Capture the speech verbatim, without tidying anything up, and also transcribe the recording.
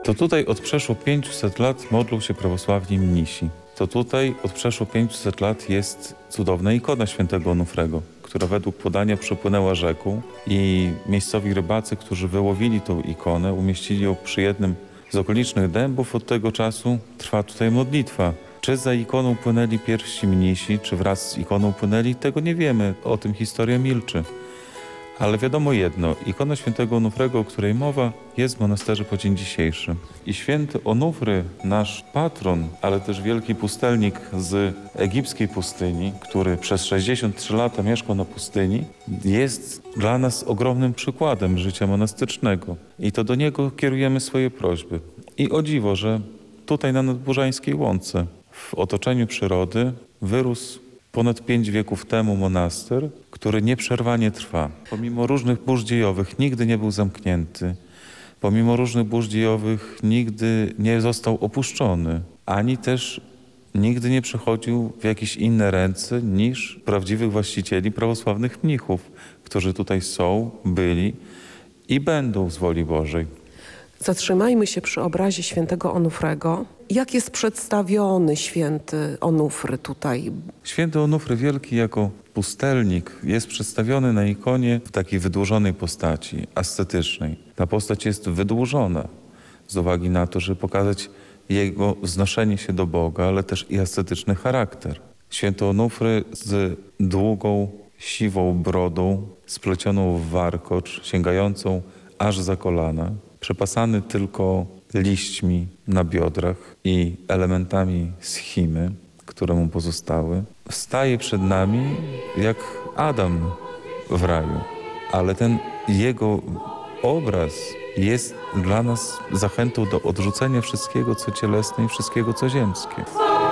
To tutaj od przeszło pięciuset lat modlą się prawosławni mnisi. To tutaj od przeszło pięciuset lat jest cudowna ikona świętego Onufrego, która według podania przepłynęła rzeką i miejscowi rybacy, którzy wyłowili tą ikonę, umieścili ją przy jednym z okolicznych dębów. Od tego czasu trwa tutaj modlitwa. Czy za ikoną płynęli pierwsi mnisi, czy wraz z ikoną płynęli, tego nie wiemy. O tym historia milczy. Ale wiadomo jedno, ikona świętego Onufrego, o której mowa, jest w monasterze po dzień dzisiejszy. I święty Onufry, nasz patron, ale też wielki pustelnik z egipskiej pustyni, który przez sześćdziesiąt trzy lata mieszkał na pustyni, jest dla nas ogromnym przykładem życia monastycznego. I to do niego kierujemy swoje prośby. I o dziwo, że tutaj na Nadburzańskiej Łące, w otoczeniu przyrody, wyrósł ponad pięć wieków temu monaster, który nieprzerwanie trwa. Pomimo różnych burz dziejowych nigdy nie był zamknięty. Pomimo różnych burz dziejowych nigdy nie został opuszczony. Ani też nigdy nie przechodził w jakieś inne ręce niż prawdziwych właścicieli prawosławnych mnichów, którzy tutaj są, byli i będą z woli Bożej. Zatrzymajmy się przy obrazie świętego Onufrego. Jak jest przedstawiony święty Onufry tutaj? Święty Onufry Wielki jako pustelnik jest przedstawiony na ikonie w takiej wydłużonej postaci, ascetycznej. Ta postać jest wydłużona z uwagi na to, żeby pokazać jego wznoszenie się do Boga, ale też i ascetyczny charakter. Święty Onufry z długą, siwą brodą, splecioną w warkocz, sięgającą aż za kolana, przepasany tylko liśćmi na biodrach i elementami schimy, które mu pozostały, staje przed nami jak Adam w raju. Ale ten jego obraz jest dla nas zachętą do odrzucenia wszystkiego, co cielesne i wszystkiego, co ziemskie.